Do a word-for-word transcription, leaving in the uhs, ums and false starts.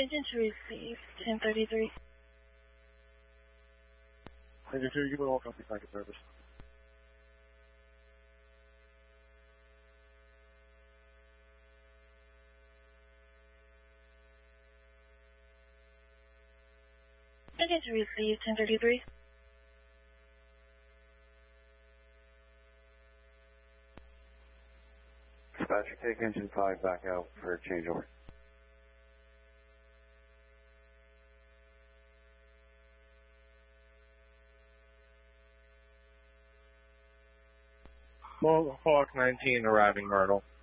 Engine to receive, ten thirty-three. Engine two, you will all copy packet service. Engine to receive, ten thirty-three. Dispatcher, take engine five back out for changeover. Mohawk nineteen arriving, Myrtle.